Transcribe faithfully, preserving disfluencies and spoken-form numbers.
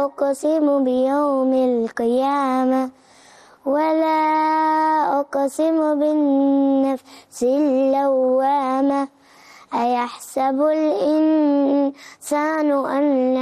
أقسم بيوم القيامة ولا أقسم بالنفس اللوامة أيحسب الإنسان أن